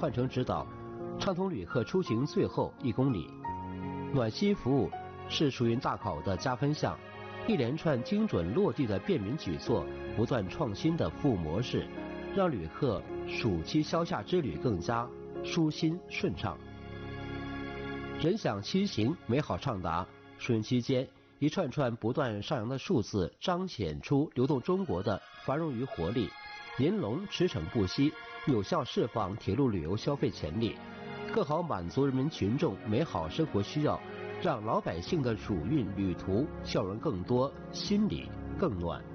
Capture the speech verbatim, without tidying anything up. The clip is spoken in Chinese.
换乘指导，畅通旅客出行最后一公里。暖心服务是属于大考的加分项，一连串精准落地的便民举措，不断创新的服务模式，让旅客暑期消夏之旅更加舒心顺畅。人享七行，美好畅达。暑运期间，一串串不断上扬的数字彰显出流动中国的繁荣与活力，银龙驰骋不息，有效释放铁路旅游消费潜力，更好满足人民群众美好生活需要，让老百姓的暑运旅途笑容更多，心里更暖。